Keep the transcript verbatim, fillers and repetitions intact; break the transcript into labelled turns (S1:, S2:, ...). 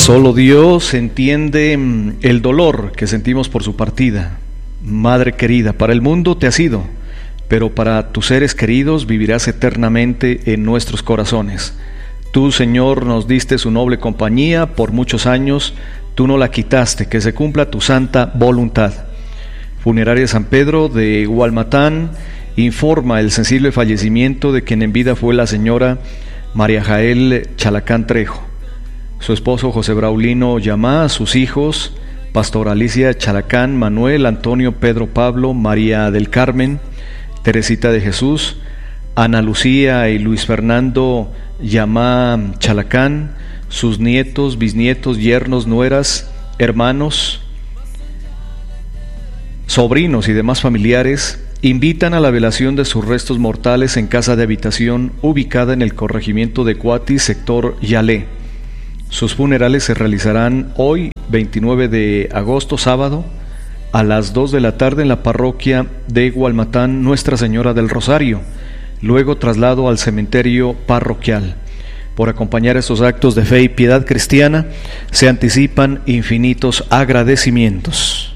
S1: Solo Dios entiende el dolor que sentimos por su partida. Madre querida, para el mundo te has ido, pero para tus seres queridos vivirás eternamente en nuestros corazones. Tú, Señor, nos diste su noble compañía por muchos años, tú no la quitaste, que se cumpla tu santa voluntad. Funeraria San Pedro de Hualmatán informa el sensible fallecimiento de quien en vida fue la señora María Jael Chalacán Trejo, su esposo José Braulino Llamá, sus hijos Pastor Alicia Chalacán, Manuel, Antonio, Pedro, Pablo, María del Carmen, Teresita de Jesús, Ana Lucía y Luis Fernando Llamá Chalacán, sus nietos, bisnietos, yernos, nueras, hermanos, sobrinos y demás familiares invitan a la velación de sus restos mortales en casa de habitación ubicada en el corregimiento de Cuatis, sector Yalé. Sus funerales se realizarán hoy, veintinueve de agosto, sábado, a las dos de la tarde en la parroquia de Hualmatán, Nuestra Señora del Rosario, luego traslado al cementerio parroquial. Por acompañar estos actos de fe y piedad cristiana, se anticipan infinitos agradecimientos.